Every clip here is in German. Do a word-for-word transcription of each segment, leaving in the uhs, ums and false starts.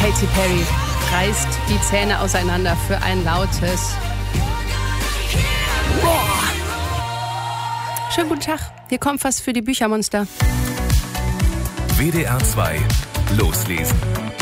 Katy Perry reißt die Zähne auseinander für ein lautes Boah. Schönen guten Tag, hier kommt was für die Büchermonster. W D R zwei Loslesen.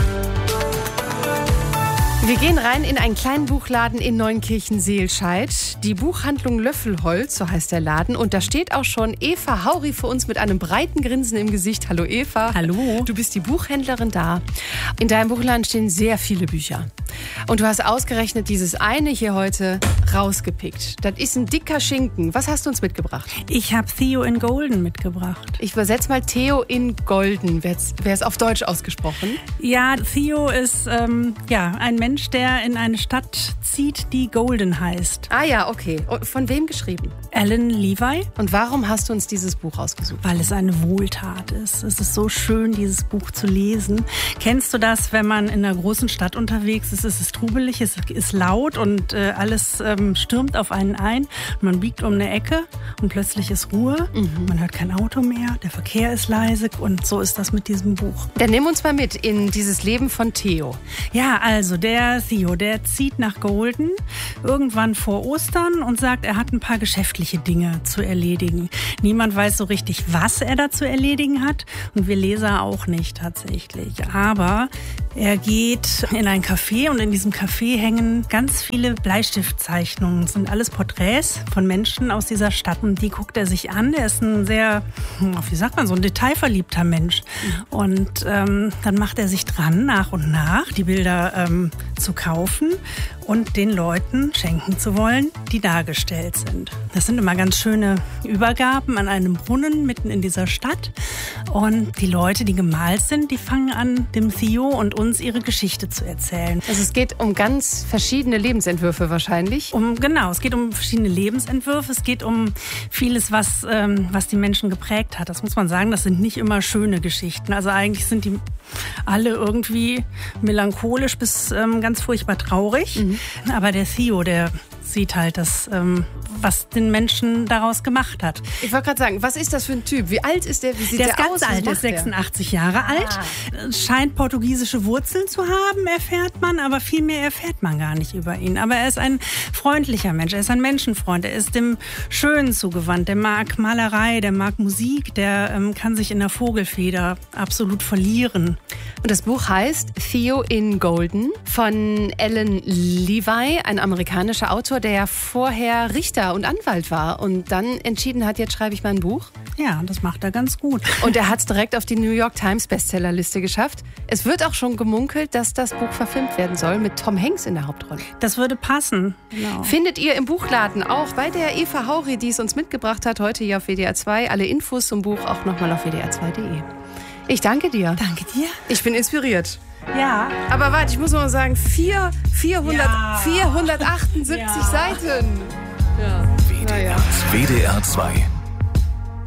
Wir gehen rein in einen kleinen Buchladen in Neunkirchen-Seelscheid. Die Buchhandlung Löffelholz, so heißt der Laden. Und da steht auch schon Eva Hauri für uns mit einem breiten Grinsen im Gesicht. Hallo Eva. Hallo. Du bist die Buchhändlerin da. In deinem Buchladen stehen sehr viele Bücher. Und du hast ausgerechnet dieses eine hier heute rausgepickt. Das ist ein dicker Schinken. Was hast du uns mitgebracht? Ich habe Theo in Golden mitgebracht. Ich übersetze mal Theo in Golden. Wer ist auf Deutsch ausgesprochen? Ja, Theo ist ähm, ja, ein Mensch, der in eine Stadt zieht, die Golden heißt. Ah ja, okay. Und von wem geschrieben? Alan Levi. Und warum hast du uns dieses Buch ausgesucht? Weil es eine Wohltat ist. Es ist so schön, dieses Buch zu lesen. Kennst du das, wenn man in einer großen Stadt unterwegs ist? Es ist trubelig, es ist laut und äh, alles ähm, stürmt auf einen ein. Man biegt um eine Ecke und plötzlich ist Ruhe. Mhm. Man hört kein Auto mehr, der Verkehr ist leise und so ist das mit diesem Buch. Dann nimm uns mal mit in dieses Leben von Theo. Ja, also der Theo, der zieht nach Golden irgendwann vor Ostern und sagt, er hat ein paar geschäftliche Dinge zu erledigen. Niemand weiß so richtig, was er da zu erledigen hat und wir Leser auch nicht tatsächlich. Aber er geht in ein Café und in diesem Café hängen ganz viele Bleistiftzeichnungen. Das sind alles Porträts von Menschen aus dieser Stadt und die guckt er sich an. Er ist ein sehr, wie sagt man, so ein detailverliebter Mensch. Und ähm, dann macht er sich dran, nach und nach die Bilder ähm, zu kaufen und den Leuten schenken zu wollen, die dargestellt sind. Das sind immer ganz schöne Übergaben an einem Brunnen mitten in dieser Stadt. Und die Leute, die gemalt sind, die fangen an, dem Theo und uns ihre Geschichte zu erzählen. Also es geht um ganz verschiedene Lebensentwürfe wahrscheinlich. Um, genau, es geht um verschiedene Lebensentwürfe. Es geht um vieles, was, ähm, was die Menschen geprägt hat. Das muss man sagen, das sind nicht immer schöne Geschichten. Also eigentlich sind die alle irgendwie melancholisch bis ähm, ganz furchtbar traurig. Mhm. Aber der Theo, der sieht halt das, ähm, was den Menschen daraus gemacht hat. Ich wollte gerade sagen, was ist das für ein Typ? Wie alt ist der? Wie sieht der? Der ist ganz aus? alt, der ist sechsundachtzig Jahre alt. Ah. Scheint portugiesische Wurzeln zu haben, erfährt man, aber viel mehr erfährt man gar nicht über ihn. Aber er ist ein freundlicher Mensch, er ist ein Menschenfreund, er ist dem Schönen zugewandt, der mag Malerei, der mag Musik, der ähm, kann sich in der Vogelfeder absolut verlieren. Und das Buch heißt Theo in Golden von Alan Levi, ein amerikanischer Autor, der ja vorher Richter und Anwalt war und dann entschieden hat, jetzt schreibe ich mal ein Buch. Ja, das macht er ganz gut. Und er hat es direkt auf die New York Times Bestsellerliste geschafft. Es wird auch schon gemunkelt, dass das Buch verfilmt werden soll mit Tom Hanks in der Hauptrolle. Das würde passen. Genau. Findet ihr im Buchladen auch bei der Eva Hauri, die es uns mitgebracht hat, heute hier auf W D R zwei. Alle Infos zum Buch auch nochmal auf W D R zwei Punkt de. Ich danke dir. Danke dir. Ich bin inspiriert. Ja. Aber warte, ich muss noch mal sagen, vier, vierhundert, ja. vierhundertachtundsiebzig ja. Seiten. Ja. W D R, ja. W D R zwei.